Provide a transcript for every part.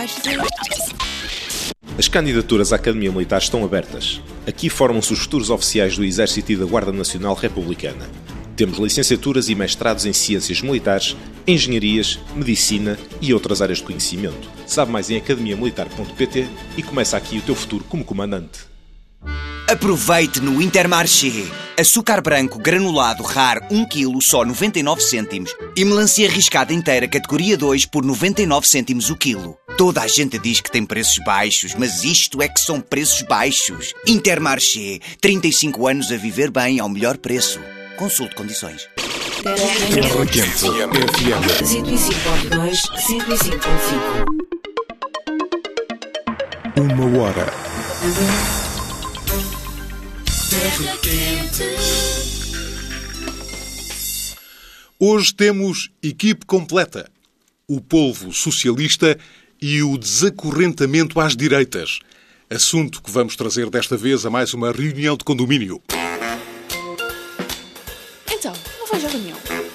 As candidaturas à Academia Militar estão abertas. Aqui formam-se os futuros oficiais do Exército e da Guarda Nacional Republicana. Temos licenciaturas e mestrados em Ciências Militares, Engenharias, Medicina e outras áreas de conhecimento. Sabe mais em academiamilitar.pt e começa aqui o teu futuro como comandante. Aproveite no Intermarché. Açúcar branco granulado raro 1 kg só 99 cêntimos e melancia riscada inteira categoria 2 por 99 cêntimos o quilo. Toda a gente diz que tem preços baixos, mas isto é que são preços baixos. Intermarché. 35 anos a viver bem ao melhor preço. Consulte condições. 105.2, 105.5. 1 hora. Hoje temos equipe completa. O polvo socialista e o desacorrentamento às direitas. Assunto que vamos trazer desta vez a mais uma reunião de condomínio. Então, não vais à reunião?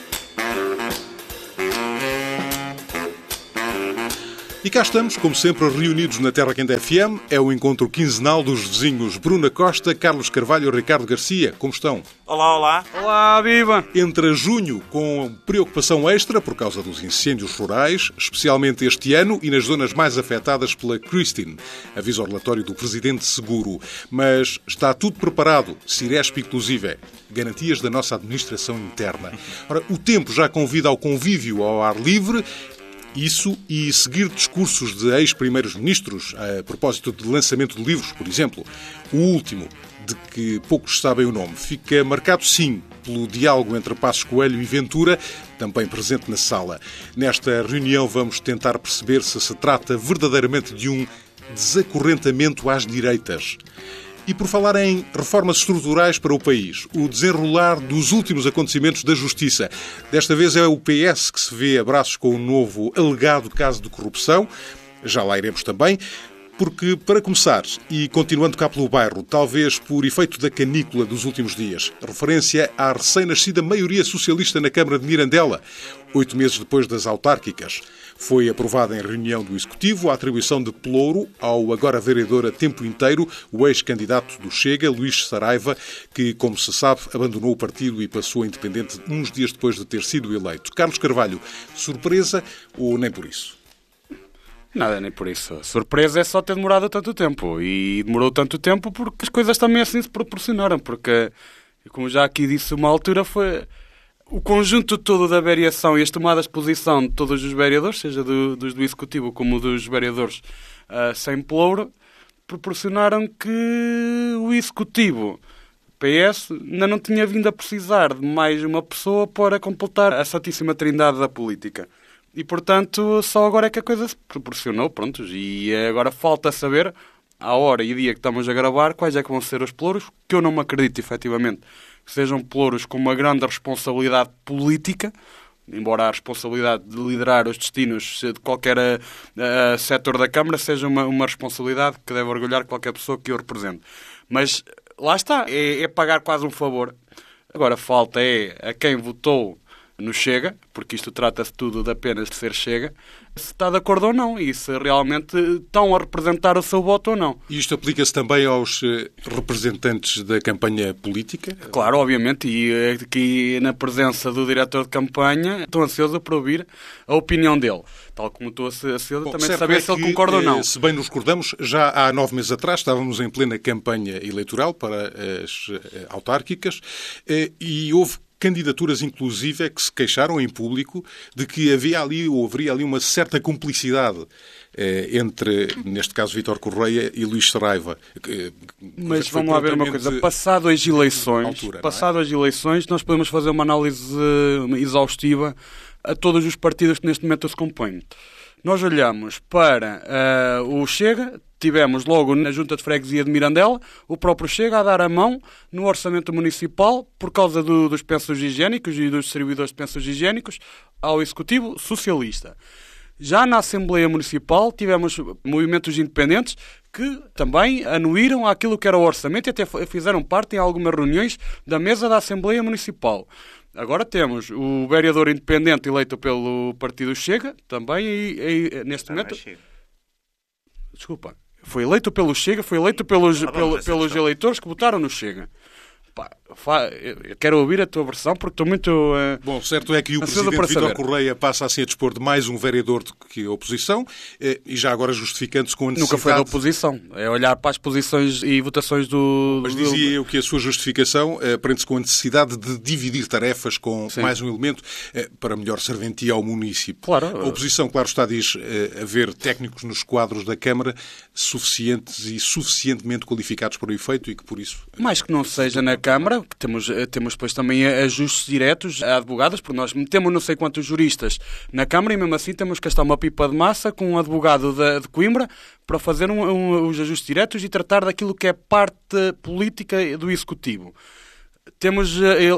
E cá estamos, como sempre, reunidos na Terra Quente FM. É o encontro quinzenal dos vizinhos Bruna Costa, Carlos Carvalho e Ricardo Garcia. Como estão? Olá, olá. Olá, viva! Entra junho com preocupação extra por causa dos incêndios rurais, especialmente este ano e nas zonas mais afetadas pela Christine, avisa o relatório do Presidente Seguro. Mas está tudo preparado, Ciresp inclusive, garantias da nossa administração interna. Ora, o tempo já convida ao convívio ao ar livre. Isso e seguir discursos de ex-primeiros-ministros a propósito de lançamento de livros, por exemplo. O último, de que poucos sabem o nome, fica marcado, sim, pelo diálogo entre Passos Coelho e Ventura, também presente na sala. Nesta reunião vamos tentar perceber se trata verdadeiramente de um desacorrentamento às direitas. E por falar em reformas estruturais para o país, o desenrolar dos últimos acontecimentos da Justiça. Desta vez é o PS que se vê a braços com o novo alegado caso de corrupção. Já lá iremos também. Porque, para começar, e continuando cá pelo bairro, talvez por efeito da canícula dos últimos dias, referência à recém-nascida maioria socialista na Câmara de Mirandela, 8 meses depois das autárquicas. Foi aprovada em reunião do Executivo a atribuição de pelouro ao agora vereador a tempo inteiro, o ex-candidato do Chega, Luís Saraiva, que, como se sabe, abandonou o partido e passou a independente uns dias depois de ter sido eleito. Carlos Carvalho, surpresa ou nem por isso? Nada, nem por isso. A surpresa é só ter demorado tanto tempo. E demorou tanto tempo porque as coisas também assim se proporcionaram. Porque, como já aqui disse uma altura, foi o conjunto todo da variação e as tomadas de posição de todos os vereadores, seja dos do Executivo como dos vereadores sem pelouro, proporcionaram que o Executivo, PS, ainda não tinha vindo a precisar de mais uma pessoa para completar a Santíssima Trindade da política. E, portanto, só agora é que a coisa se proporcionou, prontos. E agora falta saber, à hora e dia que estamos a gravar, quais é que vão ser os pelouros, que eu não me acredito, efetivamente, que sejam pelouros com uma grande responsabilidade política, embora a responsabilidade de liderar os destinos de qualquer setor da Câmara seja uma responsabilidade que deve orgulhar qualquer pessoa que eu represente. Mas, lá está, é pagar quase um favor. Agora, falta a quem votou no Chega, porque isto trata-se tudo de apenas de ser Chega, se está de acordo ou não e se realmente estão a representar o seu voto ou não. E isto aplica-se também aos representantes da campanha política? Claro, obviamente, e aqui na presença do diretor de campanha estou ansioso por ouvir a opinião dele, tal como estou ansioso também de saber se ele concorda ou não. Se bem nos recordamos, já há 9 meses atrás estávamos em plena campanha eleitoral para as autárquicas e houve candidaturas, inclusive, que se queixaram em público de que haveria ali uma certa cumplicidade entre, neste caso, Vítor Correia e Luís Saraiva. Mas vamos lá ver uma coisa. Passado as eleições, nós podemos fazer uma análise exaustiva a todos os partidos que neste momento se compõem. Nós olhamos para o Chega, tivemos logo na Junta de Freguesia de Mirandela o próprio Chega a dar a mão no orçamento municipal por causa dos pensos higiênicos e dos servidores de pensos higiênicos ao Executivo Socialista. Já na Assembleia Municipal tivemos movimentos independentes que também anuíram àquilo que era o orçamento e até fizeram parte em algumas reuniões da mesa da Assembleia Municipal. Agora temos o vereador independente eleito pelo Partido Chega, também e neste momento... Desculpa. Foi eleito pelo Chega, foi eleito pelos eleitores que votaram no Chega. Eu quero ouvir a tua versão porque estou muito... Bom, certo é que o Presidente Vítor Correia passa assim a dispor de mais um vereador do que a oposição e já agora justificando-se com a necessidade... Nunca foi da oposição. É olhar para as posições e votações do... Mas dizia eu que a sua justificação prende-se com a necessidade de dividir tarefas com mais um elemento para melhor serventia ao município. Claro. A oposição, claro está, diz haver técnicos nos quadros da Câmara suficientes e suficientemente qualificados para o efeito e que por isso... Mais que não seja na Câmara, que temos depois também ajustes diretos a advogados, porque nós metemos não sei quantos juristas na Câmara e mesmo assim temos que gastar uma pipa de massa com um advogado de Coimbra para fazer os ajustes diretos e tratar daquilo que é parte política do Executivo. Temos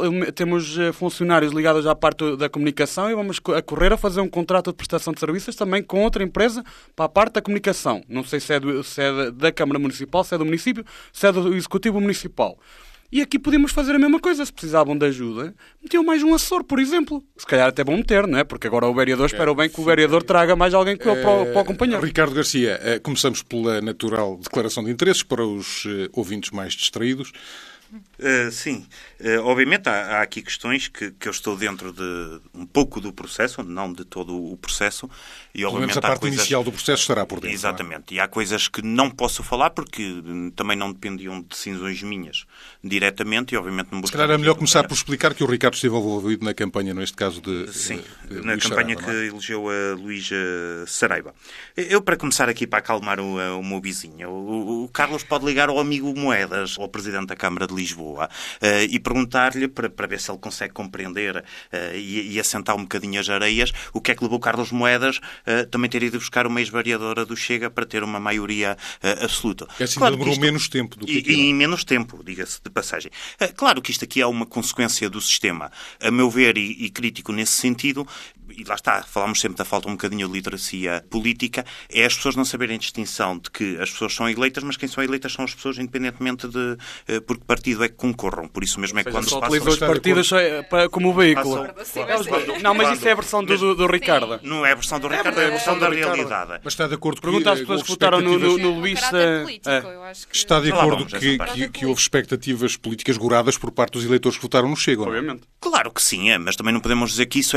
funcionários ligados à parte da comunicação e vamos a correr a fazer um contrato de prestação de serviços também com outra empresa para a parte da comunicação. Não sei se é da Câmara Municipal, se é do município, se é do Executivo Municipal. E aqui podíamos fazer a mesma coisa. Se precisavam de ajuda, metiam mais um assessor, por exemplo. Se calhar até vão meter, não é? Porque agora o vereador espera bem que o vereador traga mais alguém para acompanhar. Ricardo Garcia, começamos pela natural declaração de interesses para os ouvintes mais distraídos. Sim, obviamente há aqui questões que eu estou dentro de um pouco do processo, não de todo o processo. E obviamente a parte inicial do processo estará por dentro. Exatamente, e há coisas que não posso falar porque também não dependiam de decisões minhas diretamente e obviamente não vou... Se calhar é melhor começar por explicar que o Ricardo esteve envolvido na campanha, neste caso de... Sim, na campanha Saraiva, que elegeu a Luísa Saraiva. Eu, para começar aqui, para acalmar o meu vizinho, o Carlos pode ligar ao amigo Moedas, ao Presidente da Câmara de Lisboa, e perguntar-lhe, para ver se ele consegue compreender e assentar um bocadinho as areias, o que é que levou Carlos Moedas também ter ido buscar uma ex-vereadora do Chega para ter uma maioria absoluta. É assim, claro, demorou menos tempo do que aquilo. E menos tempo, diga-se de passagem. Claro que isto aqui é uma consequência do sistema, a meu ver, e crítico nesse sentido, e lá está, falámos sempre da falta um bocadinho de literacia política, é as pessoas não saberem a distinção de que as pessoas são eleitas, mas quem são eleitas são as pessoas independentemente de por que partido é que concorram. Por isso mesmo é que quando só utilizam os partidos como veículo. Não, mas isso é a versão do Ricardo. Não é a versão do Ricardo, é a versão da realidade. Mas está de acordo com pergunta às pessoas que votaram no Luís. Está de acordo que houve expectativas políticas goradas por parte dos eleitores que votaram no Chega? Obviamente. Claro que sim, mas também não podemos dizer que isso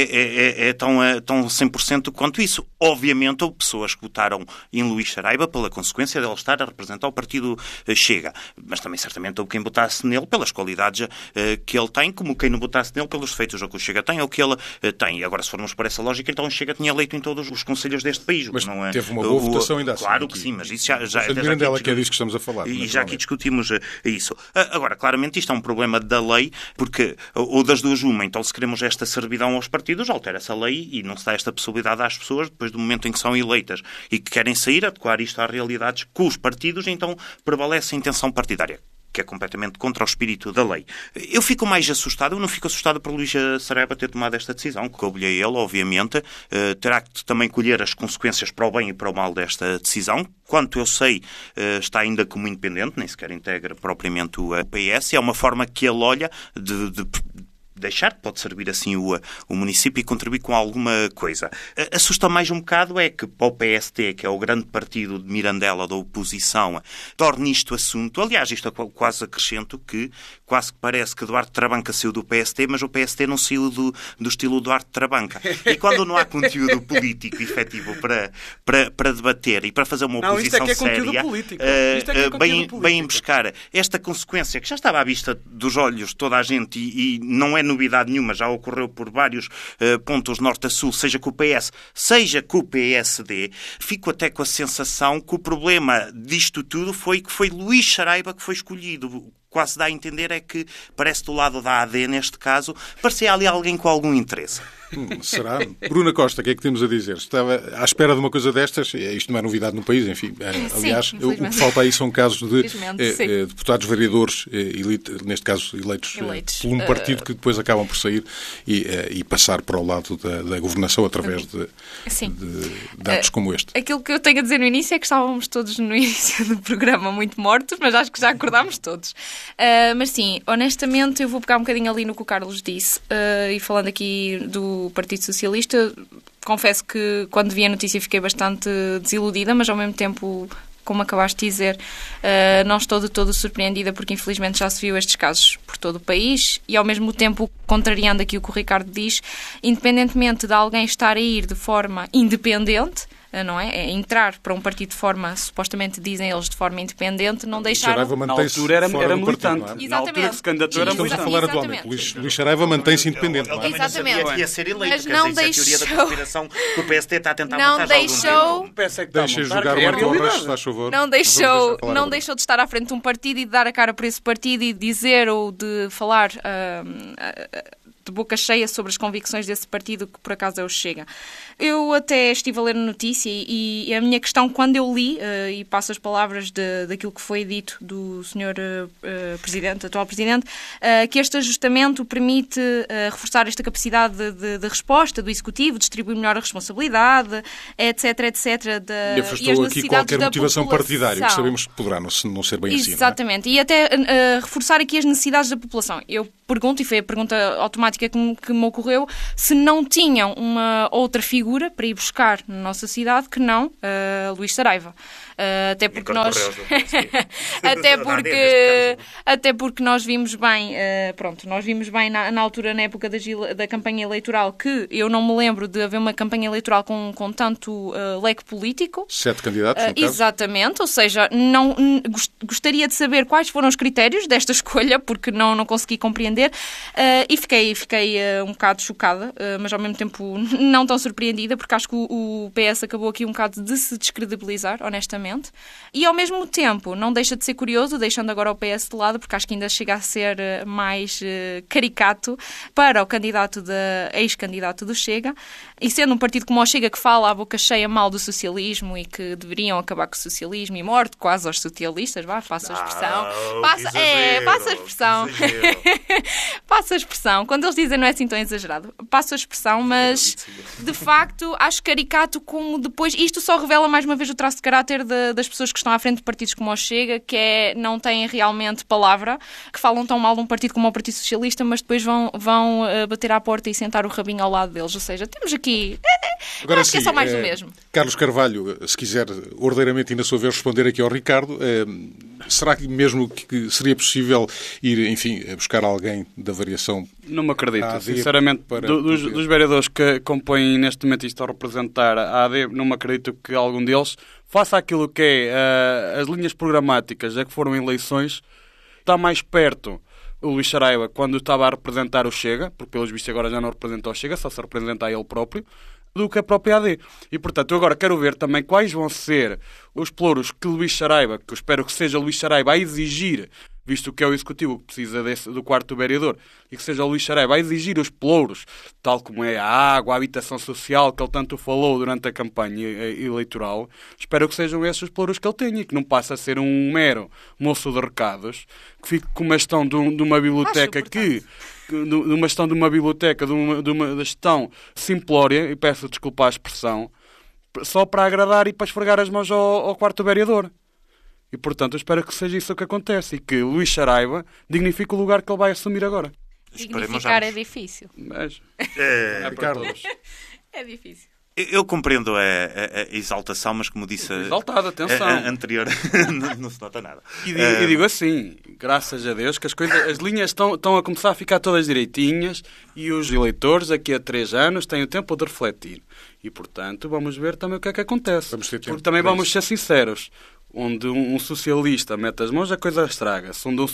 é tão 100% quanto isso. Obviamente houve pessoas que votaram em Luís Saraiva pela consequência de ele estar a representar o partido Chega, mas também certamente houve quem votasse nele pelas qualidades que ele tem, como quem não votasse nele pelos defeitos que o Chega tem ou que ele tem. Agora, se formos por essa lógica, então o Chega tinha eleito em todos os conselhos deste país. Mas não é, teve uma boa votação ainda assim. Claro que sim, mas isso já Mirandela, que é disso que estamos a falar. E já aqui discutimos isso. Agora, claramente isto é um problema da lei, porque ou das duas uma, então se queremos esta servidão aos partidos, altera-se a lei e não se dá esta possibilidade às pessoas, depois do momento em que são eleitas e que querem sair, adequar isto às realidades com os partidos, então prevalece a intenção partidária, que é completamente contra o espírito da lei. Eu fico mais assustado, eu não fico assustado por Luísa Saraiva ter tomado esta decisão, que coube-lhe a ele, obviamente, terá que também colher as consequências para o bem e para o mal desta decisão. Quanto eu sei, está ainda como independente, nem sequer integra propriamente o PS, é uma forma que ele olha de deixar que pode servir assim o município e contribuir com alguma coisa. Assusta mais um bocado é que para o PST, que é o grande partido de Mirandela da oposição, torne isto assunto. Aliás, isto é quase acrescento que quase que parece que Duarte Trabanca saiu do PST, mas o PST não saiu do estilo Duarte Trabanca. E quando não há conteúdo político efetivo para debater e para fazer uma oposição séria, bem buscar esta consequência que já estava à vista dos olhos de toda a gente e não é novidade nenhuma, já ocorreu por vários pontos norte a sul, seja com o PS, seja com o PSD, fico até com a sensação que o problema disto tudo foi que foi Luís Saraiva que foi escolhido. Quase dá a entender é que parece do lado da AD, neste caso, parecia ali alguém com algum interesse. Será? Bruna Costa, o que é que temos a dizer? Estava à espera de uma coisa destas, isto não é novidade no país, enfim. Aliás, o que falta aí são casos de deputados, vereadores, neste caso eleitos por um partido que depois acabam por sair e passar para o lado da governação através de dados como este. Aquilo que eu tenho a dizer no início é que estávamos todos no início do programa muito mortos, mas acho que já acordámos todos. Mas sim, honestamente, eu vou pegar um bocadinho ali no que o Carlos disse, e falando aqui do Partido Socialista, confesso que quando vi a notícia fiquei bastante desiludida, mas ao mesmo tempo, como acabaste de dizer, não estou de todo surpreendida, porque infelizmente já se viu estes casos por todo o país e ao mesmo tempo, contrariando aqui o que o Ricardo diz, independentemente de alguém estar a ir de forma independente, não é? É entrar para um partido de forma, supostamente dizem eles, de forma independente, não deixaram... Na altura era militante. Exatamente. Na altura que se candidatou era Estamos a militante. falar atualmente. Luís Saraiva mantém-se independente. Ele também não Exatamente. sabia que ia ser eleito. Mas Quer não dizer, isso é a teoria da deixou- conspiração que o PSD está a tentar Não montar já há algum deixou- tempo. Peço é que está a Deixem montar, jogar que é a uma torre, realidade. se faz favor. Não Vamos deixou de estar à frente de um partido e de dar a cara por esse partido e de dizer ou de falar de boca cheia sobre as convicções desse partido, que por acaso é o Chega. Eu até estive a ler a notícia e a minha questão, quando eu li, e passo as palavras daquilo que foi dito do Sr. Presidente, atual Presidente, que este ajustamento permite reforçar esta capacidade de resposta do Executivo, distribuir melhor a responsabilidade, etc, etc. E afastou aqui qualquer motivação partidária, que sabemos que poderá não ser bem assim. Exatamente. E até reforçar aqui as necessidades da população. Eu pergunto, e foi a pergunta automática que me ocorreu, se não tinham uma outra figura para ir buscar na nossa cidade que não Luís Saraiva. Até porque nós até porque nós vimos bem na altura, na época da campanha eleitoral, que eu não me lembro de haver uma campanha eleitoral com tanto leque político. 7 candidatos, no caso. Exatamente, ou seja, gostaria de saber quais foram os critérios desta escolha, porque não consegui compreender, e fiquei um bocado chocada, mas ao mesmo tempo não tão surpreendida, porque acho que o PS acabou aqui um bocado de se descredibilizar, honestamente. E ao mesmo tempo não deixa de ser curioso, deixando agora o PS de lado, porque acho que ainda chega a ser mais caricato para o ex-candidato do Chega, e sendo um partido como o Chega, que fala à boca cheia mal do socialismo e que deveriam acabar com o socialismo e morte quase aos socialistas, passa a expressão. Passa a expressão. Passa a expressão. Quando eles dizem não é assim tão exagerado, passa a expressão, mas de facto acho caricato como depois... Isto só revela mais uma vez o traço de caráter das pessoas que estão à frente de partidos como o Chega, que não têm realmente palavra, que falam tão mal de um partido como o Partido Socialista, mas depois vão bater à porta e sentar o rabinho ao lado deles. Ou seja, temos aqui... Agora acho que é só mais do mesmo. Carlos Carvalho, se quiser ordeiramente e na sua vez responder aqui ao Ricardo, será que mesmo que seria possível ir, enfim, buscar alguém da variação? Não me acredito, sinceramente, dos vereadores que compõem neste momento e estão a representar a AD, não me acredito que algum deles faça aquilo que é as linhas programáticas, que foram eleições. Está mais perto o Luís Saraiva quando estava a representar o Chega, porque pelos vistos agora já não representa o Chega, só se representa a ele próprio, do que a própria AD. E, portanto, eu agora quero ver também quais vão ser os pelouros que Luís Saraiva, que eu espero que seja Luís Saraiva a exigir, visto que é o Executivo que precisa do quarto vereador, e que seja o Luís Saraiva a exigir os pelouros, tal como é a água, a habitação social, que ele tanto falou durante a campanha eleitoral. Espero que sejam esses os pelouros que ele tenha, e que não passe a ser um mero moço de recados, que fique com uma gestão de uma biblioteca de uma gestão simplória, e peço desculpa a expressão, só para agradar e para esfregar as mãos ao quarto vereador. E, portanto, eu espero que seja isso que acontece e que Luís Saraiva dignifique o lugar que ele vai assumir agora. Dignificar é difícil. Mas Carlos. É difícil. Eu compreendo a exaltação, mas como disse exaltado, atenção. Anterior, não se nota nada. E digo assim, graças a Deus, que as linhas estão a começar a ficar todas direitinhas e os eleitores daqui a 3 anos têm o tempo de refletir. E, portanto, vamos ver também o que é que acontece. Porque também vamos ser sinceros. Onde um socialista mete as mãos, a coisa estraga-se. Onde um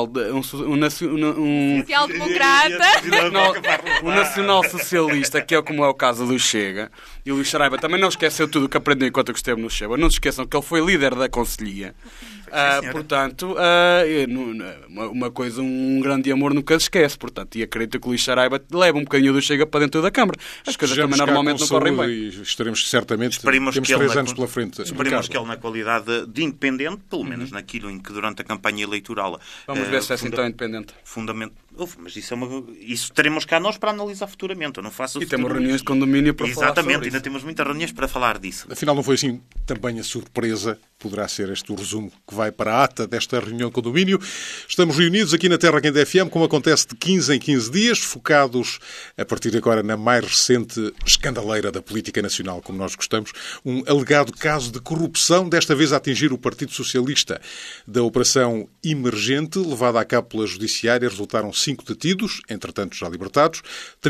social-democrata, um nacional-socialista, que é como é o caso do Chega, e o Luís Saraiva também não esqueceu tudo o que aprendeu enquanto esteve no Chega. Não se esqueçam que ele foi líder da Conselhia. Portanto, uma coisa, um grande amor nunca se esquece. Portanto, e acredito que o Luís Saraiva leva um bocadinho do Chega para dentro da Câmara. As coisas também normalmente não correm bem. E estaremos certamente, temos 3 anos pela frente. Esperemos que ele, na qualidade de independente, pelo menos naquilo em que durante a campanha eleitoral... Vamos ver se é assim tão independente. Mas isso teremos cá nós para analisar futuramente. Eu não faço E temos reuniões de condomínio para falar sobre Exatamente, ainda isso. temos muitas reuniões para falar disso. Afinal, não foi assim também a surpresa. Poderá ser este o resumo que vai para a ata desta reunião de condomínio. Estamos reunidos aqui na Terra Quente FM, como acontece de 15 em 15 dias, focados a partir de agora na mais recente escandaleira da política nacional, como nós gostamos, um alegado caso de corrupção, desta vez a atingir o Partido Socialista. Da operação Emergente, levada a cabo pela Judiciária, resultaram 5 detidos, entretanto já libertados,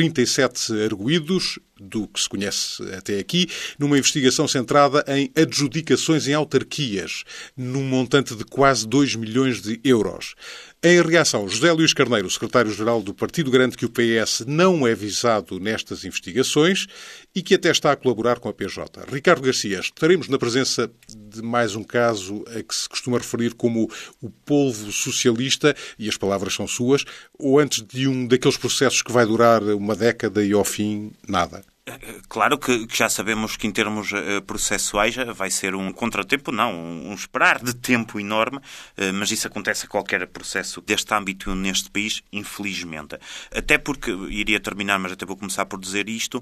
37 arguídos, do que se conhece até aqui, numa investigação centrada em adjudicações em autarquias, num montante de quase 2 milhões de euros. Em reação, José Luís Carneiro, secretário-geral do partido, garante que o PS não é visado nestas investigações e que até está a colaborar com a PJ. Ricardo Garcia, estaremos na presença de mais um caso a que se costuma referir como o polvo socialista, e as palavras são suas, ou antes de um daqueles processos que vai durar uma década e ao fim nada? Claro que já sabemos que em termos processuais vai ser um contratempo, não, um esperar de tempo enorme, mas isso acontece a qualquer processo deste âmbito neste país, infelizmente. Até porque, iria terminar, mas até vou começar por dizer isto,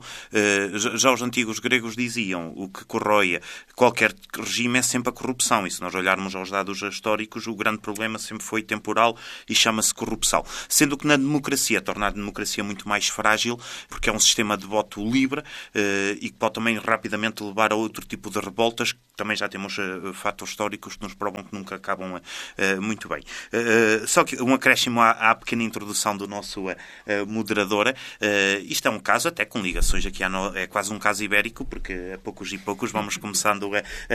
já os antigos gregos diziam o que corrói qualquer regime é sempre a corrupção, e se nós olharmos aos dados históricos, o grande problema sempre foi temporal e chama-se corrupção. Sendo que na democracia, torna a democracia muito mais frágil, porque é um sistema de voto livre, e que pode também rapidamente levar a outro tipo de revoltas, que também já temos fatos históricos que nos provam que nunca acabam muito bem. Só que um acréscimo à pequena introdução do nosso moderador, isto é um caso até com ligações aqui, é quase um caso ibérico, porque a poucos e poucos vamos começando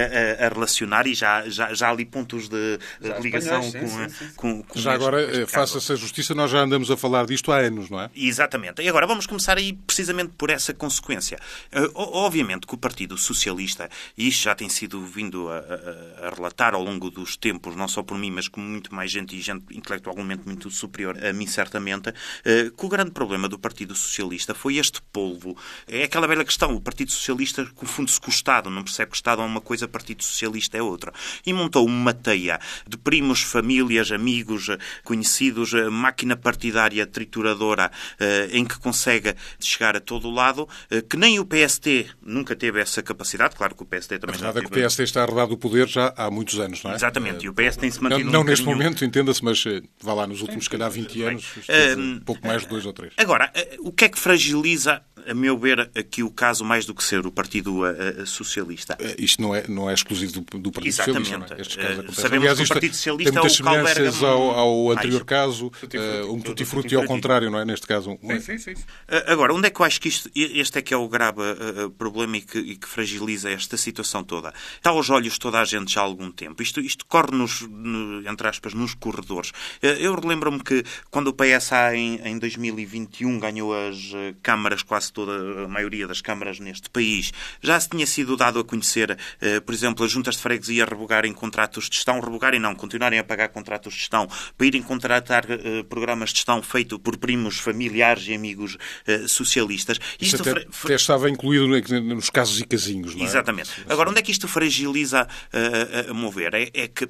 a relacionar e já há ali pontos de ligação com já agora, faça-se a justiça, nós já andamos a falar disto há anos, não é? Exatamente. E agora vamos começar aí precisamente por essa consequência. Obviamente que o Partido Socialista, e isto já tem sido vindo a relatar ao longo dos tempos, não só por mim, mas com muito mais gente, e gente intelectualmente muito superior a mim, certamente, que o grande problema do Partido Socialista foi este polvo. É aquela velha questão, o Partido Socialista confunde-se com o Estado, não percebe que o Estado é uma coisa, o Partido Socialista é outra. E montou uma teia de primos, famílias, amigos, conhecidos, máquina partidária trituradora, em que consegue chegar a todo lado, que nem o PST nunca teve essa capacidade. Claro que o PST também já teve. É que o PST está arredado do poder já há muitos anos, não é? Exatamente. E o PS tem-se mantido não neste momento, entenda-se, mas vá lá nos últimos, se calhar, 20 anos, pouco mais de 2 ou 3. Agora, o que é que fragiliza, a meu ver, aqui o caso mais do que ser o Partido Socialista? Isto não é exclusivo do Partido Exatamente. Socialista. Não é? Estes casos acontecem. Sabemos Aliás, que o Partido Socialista tem muitas é o que alberga semelhanças ao anterior caso, um tutti-frutti ao contrário, não é? Neste caso. Sim. Agora, onde é que eu acho que este é que é o grave problema e que fragiliza esta situação toda? Está aos olhos toda a gente já há algum tempo. Isto corre, entre aspas, nos corredores. Eu relembro-me que quando o PSA em 2021 ganhou as câmaras, quase toda a maioria das câmaras neste país, já se tinha sido dado a conhecer, por exemplo, as juntas de freguesia revogarem contratos de gestão, continuarem a pagar contratos de gestão, para irem contratar programas de gestão feito por primos, familiares e amigos socialistas. Isto até estava incluído nos casos e casinhos, não é? Exatamente. Agora, onde é que isto fragiliza, a meu ver? É que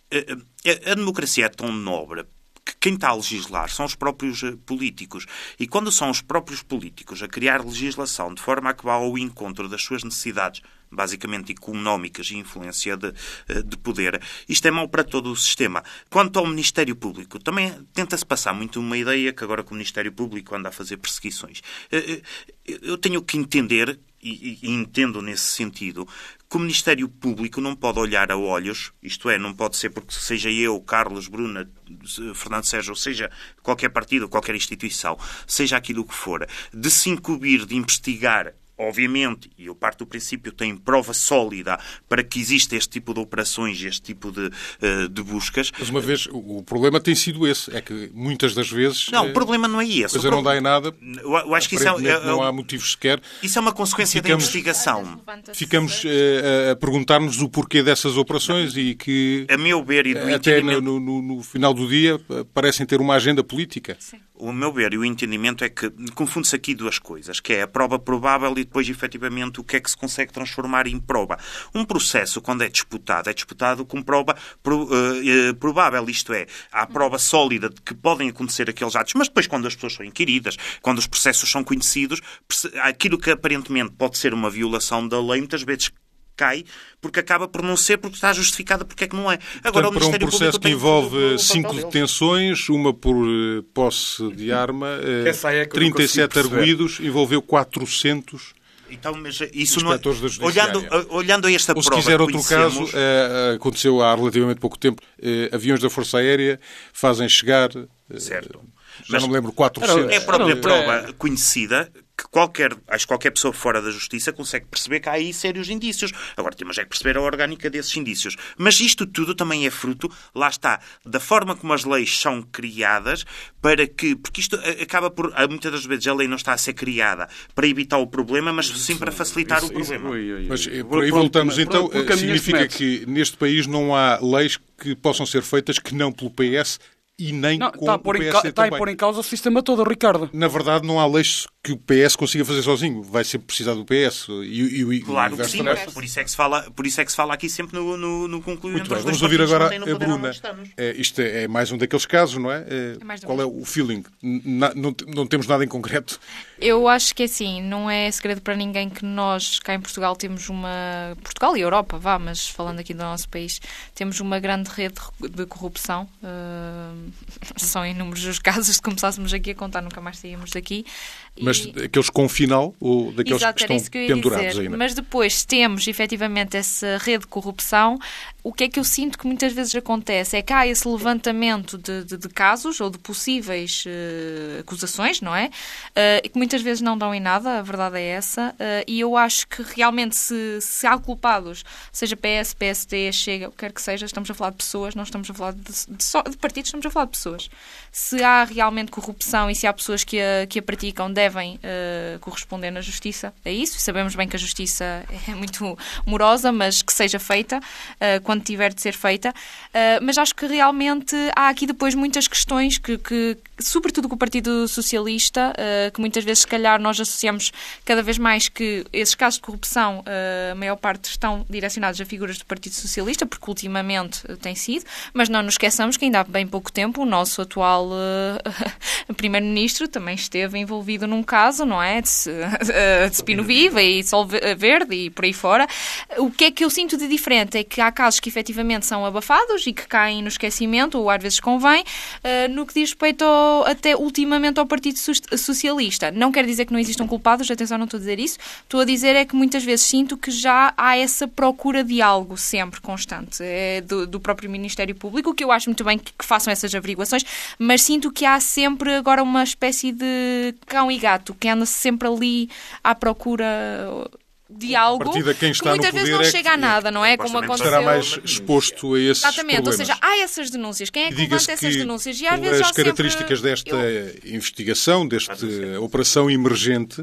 a democracia é tão nobre que quem está a legislar são os próprios políticos. E quando são os próprios políticos a criar legislação de forma a que vá ao encontro das suas necessidades, basicamente económicas e influência de poder, isto é mau para todo o sistema. Quanto ao Ministério Público, também tenta-se passar muito uma ideia que agora que o Ministério Público anda a fazer perseguições. Eu tenho que entender, e entendo nesse sentido, que o Ministério Público não pode olhar a olhos, isto é, não pode ser porque seja eu, Carlos, Bruna, Fernando Sérgio, ou seja, qualquer partido, qualquer instituição, seja aquilo que for, de se incumbir, de investigar. Obviamente, e eu parto do princípio, tem prova sólida para que exista este tipo de operações, este tipo de buscas. Mas uma vez, o problema tem sido esse, é que muitas das vezes... Não, o problema não é esse. A coisa não dá em nada, eu acho que isso não há motivos sequer. Isso é uma consequência da investigação. Ficamos a perguntar-nos o porquê dessas operações e que, a meu ver, e do até no final do dia, parecem ter uma agenda política. Sim. O meu ver e o entendimento é que confunde-se aqui duas coisas, que é a prova provável e depois, efetivamente, o que é que se consegue transformar em prova. Um processo, quando é disputado com prova provável, isto é, há prova sólida de que podem acontecer aqueles atos, mas depois, quando as pessoas são inquiridas, quando os processos são conhecidos, aquilo que aparentemente pode ser uma violação da lei, muitas vezes cai, porque acaba por não ser, porque está justificada, porque é que não é. Agora, para um processo que envolve 5 detenções, uma por posse de arma, 37 arguidos, envolveu 400 então, mas isso inspectores da Judiciária. Olhando a esta prova... Ou se quiser outro caso, aconteceu há relativamente pouco tempo, aviões da Força Aérea fazem chegar... Certo. Já não me lembro, 400. É a própria prova conhecida que qualquer pessoa fora da justiça consegue perceber que há aí sérios indícios. Agora temos é que perceber a orgânica desses indícios. Mas isto tudo também é fruto, lá está, da forma como as leis são criadas para que... Porque isto acaba por... Muitas das vezes a lei não está a ser criada para evitar o problema, mas sim para facilitar o problema. Mas por aí voltamos então. Significa que neste país não há leis que possam ser feitas que não pelo PS e nem com o PSD está a pôr em causa o sistema todo, Ricardo. Na verdade, não há leis que o PS consiga fazer sozinho. Vai sempre precisar do PS. Claro que sim, por isso é que se fala aqui sempre no concluir entre os dois. Vamos ouvir agora a Bruna. Isto é mais um daqueles casos, não é? Qual é o feeling? Não temos nada em concreto. Eu acho que assim, não é segredo para ninguém que nós, cá em Portugal, temos uma... Portugal e Europa, mas falando aqui do nosso país, temos uma grande rede de corrupção. São inúmeros os casos, se começássemos aqui a contar, nunca mais saímos daqui. Mas aqueles com final ou daqueles que estão pendurados ainda? Mas depois temos, efetivamente, essa rede de corrupção. O que é que eu sinto que muitas vezes acontece é que há esse levantamento de casos ou de possíveis acusações, não é? E que muitas vezes não dão em nada, a verdade é essa. E eu acho que realmente se há culpados, seja PS, PSD, Chega, o que quer que seja, estamos a falar de pessoas, não estamos a falar de partidos, estamos a falar de pessoas. Se há realmente corrupção e se há pessoas que a praticam, devem corresponder na justiça a isso. Sabemos bem que a justiça é muito morosa, mas que seja feita quando tiver de ser feita. Mas acho que realmente há aqui depois muitas questões que sobretudo com o Partido Socialista, que muitas vezes se calhar nós associamos cada vez mais que esses casos de corrupção, a maior parte estão direcionados a figuras do Partido Socialista, porque ultimamente tem sido, mas não nos esqueçamos que ainda há bem pouco tempo o nosso atual Primeiro-Ministro também esteve envolvido num caso, não é? De Spino Viva e Sol Verde e por aí fora. O que é que eu sinto de diferente é que há casos que efetivamente são abafados e que caem no esquecimento, ou às vezes convém, no que diz respeito até ultimamente ao Partido Socialista. Não quer dizer que não existam culpados, atenção, não estou a dizer isso. Estou a dizer é que muitas vezes sinto que já há essa procura de algo sempre constante do próprio Ministério Público, que eu acho muito bem que façam essas averiguações, mas sinto que há sempre agora uma espécie de cão e gato, que anda sempre ali à procura de algo quem está que muitas vezes não chega a nada, não é? Como aconteceu... Estará mais exposto a esses Exatamente, problemas. Ou seja, há essas denúncias. Quem é que levanta essas denúncias? E às vezes as características desta investigação, desta operação emergente,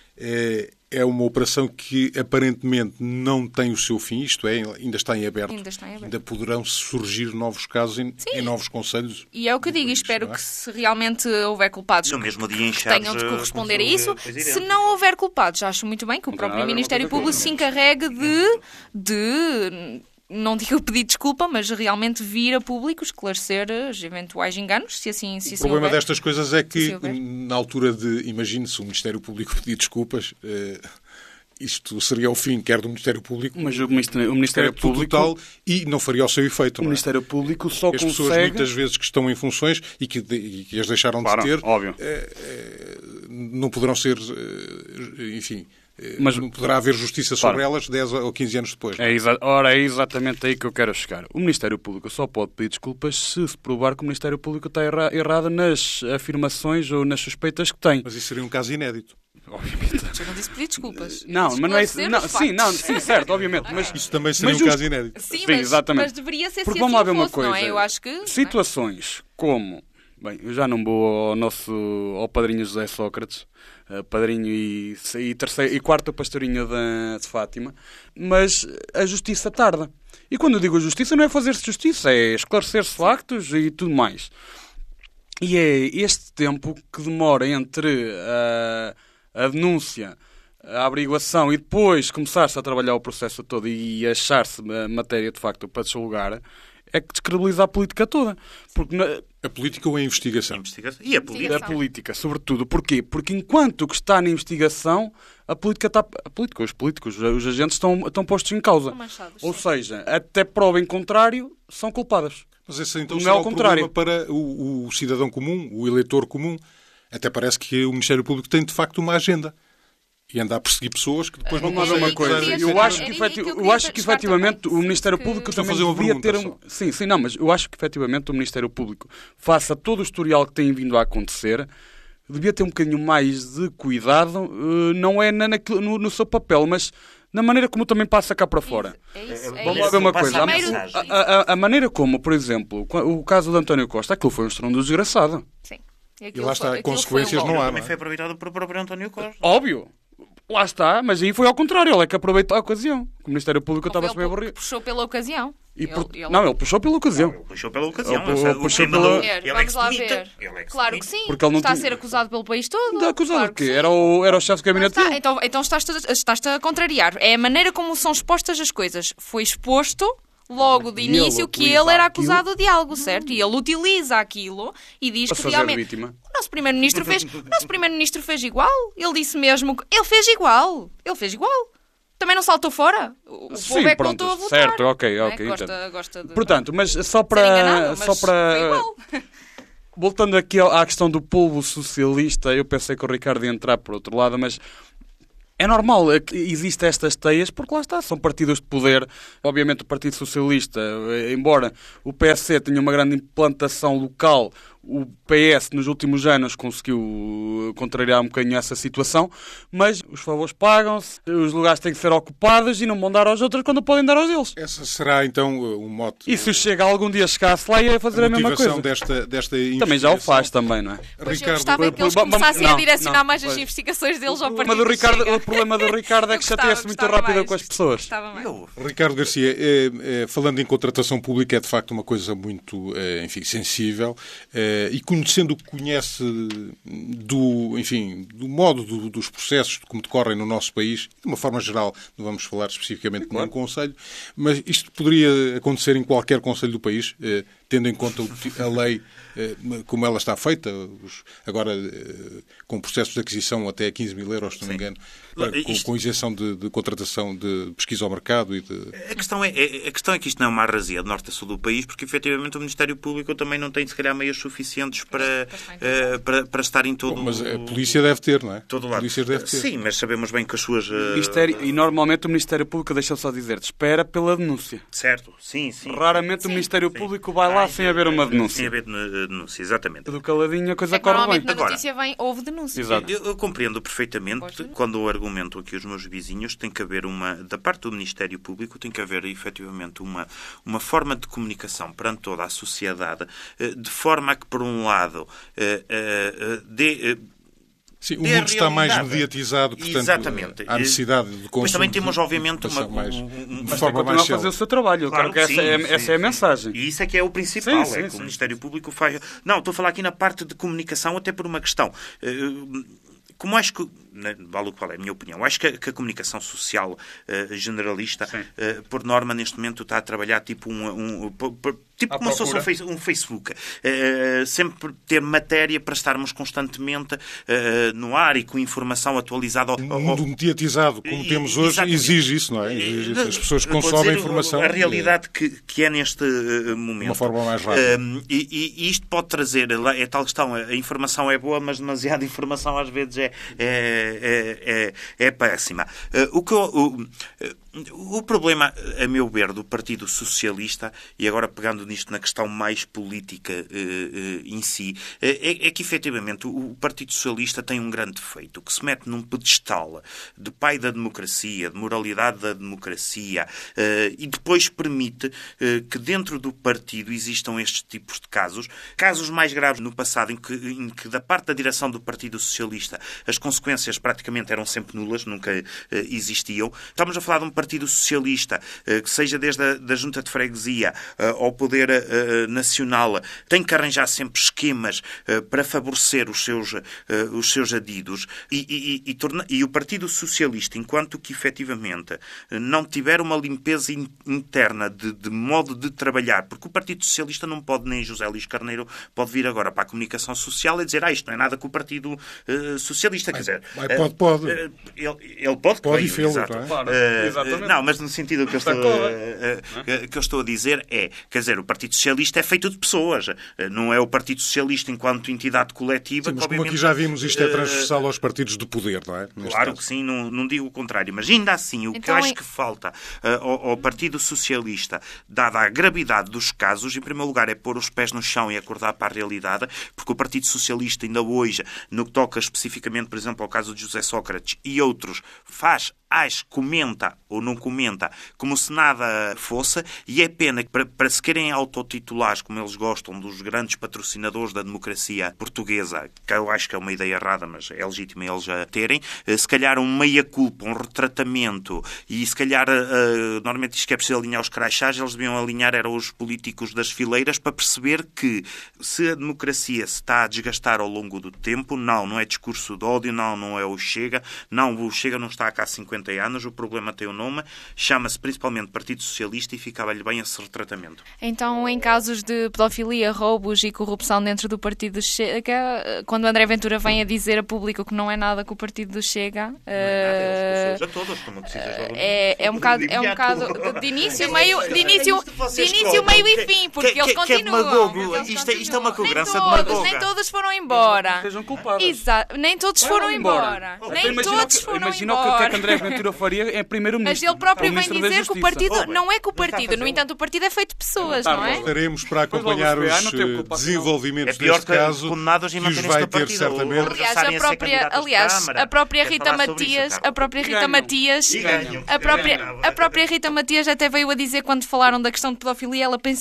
é uma operação que aparentemente não tem o seu fim, isto é, ainda está em aberto. Ainda poderão surgir novos casos em novos conselhos. E é o que eu digo, e espero que se realmente houver culpados no mesmo dia que tenham de corresponder a isso. Se não houver culpados, acho muito bem que o próprio Ministério Público se encarregue de não digo pedir desculpa, mas realmente vir a público esclarecer os eventuais enganos, se assim o problema destas coisas é que, na altura de, imagine-se, o Ministério Público pedir desculpas, isto seria o fim, quer do Ministério Público, mas o Ministério Público total, e não faria o seu efeito. O Ministério Público só consegue... As pessoas, muitas vezes, que estão em funções e que as deixaram de ter, óbvio. Não poderão ser, enfim... Mas não poderá haver justiça sobre elas 10 ou 15 anos depois. É exatamente aí que eu quero chegar. O Ministério Público só pode pedir desculpas se provar que o Ministério Público está errado nas afirmações ou nas suspeitas que tem. Mas isso seria um caso inédito. Obviamente. Eu não disse pedir desculpas. Não, mas não é isso. Sim, certo, obviamente. Mas isso também seria um caso inédito. Sim, exatamente. Mas deveria ser porque vamos lá ver uma coisa. Não é? Eu acho que... Situações como... Bem, eu já não vou ao padrinho José Sócrates, padrinho e quarto pastorinho de Fátima, mas a justiça tarda. E quando eu digo justiça, não é fazer-se justiça, é esclarecer-se factos e tudo mais. E é este tempo que demora entre a denúncia, a averiguação e depois começar-se a trabalhar o processo todo e achar-se a matéria de facto para desjulgar, é que descredibiliza a política toda. Porque A política ou a investigação? E a política? a política, sobretudo. Porquê? Porque enquanto o que está na investigação, os políticos, os agentes estão postos em causa. Estão manchados, Ou sim. seja, até prova em contrário, são culpadas. Mas esse então Não será é ao o contrário. problema para o cidadão comum, o eleitor comum. Até parece que o Ministério Público tem, de facto, uma agenda. E anda a perseguir pessoas que depois não Vamos lá ver conseguem... uma coisa. queria Eu acho chegar- que, era aí que eu eu acho queria que chegar efetivamente também. o Ministério Que- Público Estou a também fazer uma devia ter pergunta Sim, não, mas eu acho que efetivamente o Ministério Público, face a todo o historial que tem vindo a acontecer, devia ter um bocadinho mais de cuidado, não é no seu papel, mas na maneira como também passa cá para fora. É isso, Vamos lá ver uma Passa coisa. a Primeiro- mensagem. A maneira como, por exemplo, o caso de António Costa, aquilo foi um estrondo desgraçado. Sim. E lá está, consequências foi um não há. golpe. Também foi aproveitado por próprio António Costa. Óbvio. Lá está, mas aí foi ao contrário, ele é que aproveitou a ocasião. O Ministério Público Não foi estava-se bem ele aborrido. que puxou pela ocasião. E Não, ele puxou pela ocasião. Ele puxou pela ocasião. Ele puxou Quem mandou- pela- ele é Vamos que se lá demita. ver. Ele é que se Claro que demita. sim. Porque ele não Está a tinha- ser acusado pelo país todo. Está acusado Claro o que quê? sim. Era o chefe de gabinete dele. Então estás-te a contrariar. É a maneira como são expostas as coisas. Foi exposto logo de E ele início que utiliza ele era aquilo- acusado de algo, certo? E ele utiliza aquilo e diz Para que se fazer realmente... vítima. O nosso primeiro-ministro fez igual. Ele disse mesmo que ele fez igual. Também não saltou fora. O povo Sim, é que pronto, voltou a votar. certo, ok, Não é? ok, Gosta de... Portanto, mas só ser enganado, para... mas foi igual. Voltando aqui à questão do povo socialista, eu pensei que o Ricardo ia entrar por outro lado, mas é normal que existem estas teias, porque lá está, são partidos de poder. Obviamente o Partido Socialista, embora o PSC tenha uma grande implantação local, o PS nos últimos anos conseguiu contrariar um bocadinho essa situação, mas os favores pagam-se, os lugares têm que ser ocupados e não vão dar aos outros quando podem dar aos deles. Essa será, então, um mote... E se algum dia chegasse lá, ia fazer a mesma coisa. Desta Também já o faz, investigação. também, não é? Pois eu Ricardo, gostava que eles vamos- começassem a não, direcionar não, mais as pois. investigações deles ao O partido problema do Ricardo é que chateia-se muito rápido com as pessoas. Gostava mais. Ricardo Garcia, falando em contratação pública, é de facto uma coisa muito, sensível, e conhecendo o que conhece do modo dos processos, de como decorrem no nosso país, de uma forma geral, não vamos falar especificamente de nenhum concelho, mas isto poderia acontecer em qualquer concelho do país, tendo em conta a lei como ela está feita, agora com processos de aquisição até 15 mil euros, se não me engano, com isenção de contratação de pesquisa ao mercado e de... A questão é que isto não é uma arrasia de norte a sul do país, porque efetivamente o Ministério Público também não tem, se calhar, meios suficientes para estar em todo... Bom, mas a polícia deve ter, não é? todo A lado. polícia deve ter. Sim, mas sabemos bem que as suas... E normalmente o Ministério Público, deixa-me só dizer-te, espera pela denúncia. Certo, sim. Raramente o Ministério Público vai lá sem haver uma denúncia. Sem haver denúncia, exatamente. Tudo caladinho, a coisa É que corre bem. normalmente na Agora- notícia houve denúncia. Exato. Eu compreendo perfeitamente Gosto. quando eu argumento aqui os meus vizinhos, tem que haver da parte do Ministério Público, tem que haver efetivamente uma forma de comunicação perante toda a sociedade, de forma a que, por um lado, Sim, o é a mundo está mais realidade. mediatizado, portanto, Exatamente. há necessidade de consumo. Mas também temos, obviamente, de mais, de Mas forma continua mais a fazer o célere. seu trabalho. Eu Claro quero que que essa é a mensagem. E isso é que é o principal, Sim, é que sim. o Ministério Público faz... Não, estou a falar aqui na parte de comunicação, até por uma questão. Como acho que, vale o que vale, é a minha opinião, eu acho que a comunicação social generalista, por norma, neste momento está a trabalhar tipo À como se fosse procura. um Facebook. Sempre ter matéria para estarmos constantemente no ar e com informação atualizada. Um mundo mediatizado, como temos hoje, Exatamente. exige isso, não é? Exige isso. As pessoas Vou consomem dizer informação a realidade que é neste momento. de uma forma mais rápida. E isto pode trazer, é tal questão, a informação é boa, mas demasiada informação às vezes é péssima. O problema, a meu ver, do Partido Socialista, e agora pegando nisto na questão mais política em si, é que efetivamente o Partido Socialista tem um grande defeito, que se mete num pedestal de pai da democracia, de moralidade da democracia, e depois permite que dentro do partido existam estes tipos de casos mais graves no passado, em que da parte da direção do Partido Socialista as consequências praticamente eram sempre nulas, nunca existiam. Estamos a falar de um Partido Socialista que seja desde a Junta de Freguesia ao poder poder nacional tem que arranjar sempre esquemas para favorecer os seus adidos e o Partido Socialista, enquanto que efetivamente não tiver uma limpeza interna de modo de trabalhar, porque o Partido Socialista não pode, nem José Luís Carneiro pode vir agora para a comunicação social e dizer isto não é nada com o Partido Socialista. Quer dizer, pode. Ele pode e fê-lo, não é? Claro, exatamente. Não, mas no sentido que eu estou a dizer quer dizer, o Partido Socialista é feito de pessoas, não é o Partido Socialista enquanto entidade coletiva. Sim, mas como aqui já vimos, isto é transversal aos partidos de poder, não é? Claro que sim, não digo o contrário, mas ainda assim, o que eu acho que falta ao Partido Socialista, dada a gravidade dos casos, em primeiro lugar é pôr os pés no chão e acordar para a realidade, porque o Partido Socialista ainda hoje, no que toca especificamente, por exemplo, ao caso de José Sócrates e outros, comenta ou não comenta como se nada fosse, e é pena que para se querem autotitulares, como eles gostam, dos grandes patrocinadores da democracia portuguesa, que eu acho que é uma ideia errada, mas é legítimo eles a terem, se calhar um meia-culpa, um retratamento, e se calhar, normalmente diz que é preciso alinhar os crachás, eles deviam alinhar eram os políticos das fileiras para perceber que se a democracia se está a desgastar ao longo do tempo, não é discurso de ódio, não é o Chega, o Chega não está cá há 50 anos, o problema tem um nome, chama-se principalmente Partido Socialista e ficava-lhe bem esse retratamento. Então, em casos de pedofilia, roubos e corrupção dentro do Partido Chega, quando André Ventura vem a dizer a público que não é nada com o Partido Chega, é um bocado de início, meio e fim, porque eles continuam. Isto é uma cobrança de magoga. Nem todos foram embora. Sejam culpados. Exato, nem todos foram embora. Imagina o que André Ventura faria é primeiro-ministro. Mas ele próprio vem dizer que o partido não é com o partido. No entanto, o partido é feito de pessoas, não é? Estaremos para acompanhar os desenvolvimentos deste caso, que os vai ter certamente. Aliás, a própria Rita Matias até veio a dizer, quando falaram da questão de pedofilia, ela